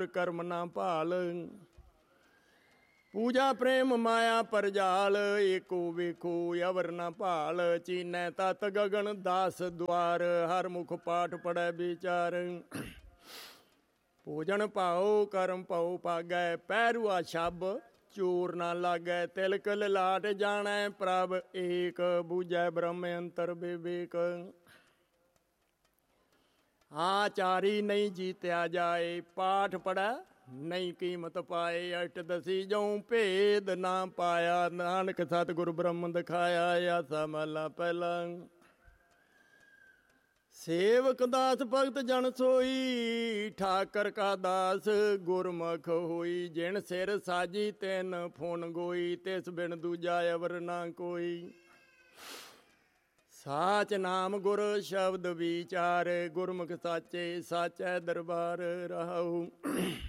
ਗੁਰ ਕਰਮ ਨਾ ਭਾਲ। ਪੂਜਾ ਪ੍ਰੇਮ ਮਾਇਆ ਪਰਜਾਲ, ਏਕੋ ਵੇਖੋ ਅਵਰ ਨਾ ਭਾਲ। ਚੀਨੈ ਤਤ ਗਗਨ ਦਾਸ ਦੁਆਰ, ਹਰ ਮੁਖ ਪਾਠ ਪੜੈ ਵਿਚਾਰ। ਭੋਜਨ ਭਾਉ ਕਰਮ ਭਾਉ ਪਾਗੈ, ਪੈਰੂਆ ਛਬ ਚੋਰ ਨਾ ਲਾਗੈ। ਤਿਲਕ ਲਲਾਟ ਜਾਣੈ ਪ੍ਰਭ ਏਕ, ਬੂਝੈ ਬ੍ਰਹਮ ਅੰਤਰ ਵਿਵੇਕ। ਆਚਾਰੀ ਨਹੀਂ ਜੀਤਿਆ ਜਾਏ, ਪਾਠ ਪੜੈ ਨਹੀਂ ਕੀਮਤ ਪਾਏ। ਅਸ਼ਟ ਦਸੀ ਜਉ ਭੇਦ ਨਾ ਪਾਇਆ, ਨਾਨਕ ਸਤਿਗੁਰ ਬ੍ਰਹਮ ਦਿਖਾਇਆ। ਆਸਾ ਮਹਲਾ ਪਹਿਲਾ। ਸੇਵਕ ਦਾਸ ਭਗਤ ਜਨ ਸੋਈ, ਠਾਕਰ ਕਾ ਦਾਸ ਗੁਰਮੁਖ ਹੋਈ। ਜਿਨ ਸਿਰ ਸਾਜੀ ਤਿਨ ਫੁਨ ਗੋਈ, ਤਿਸ ਬਿਨ ਦੂਜਾ ਅਵਰ ਨਾ ਕੋਈ। ਸਾਚ ਨਾਮ ਗੁਰ ਸ਼ਬਦ ਵਿਚਾਰ, ਗੁਰਮੁਖ ਸਾਚੇ ਸਾਚੈ ਦਰਬਾਰ ਰਹਾਉ।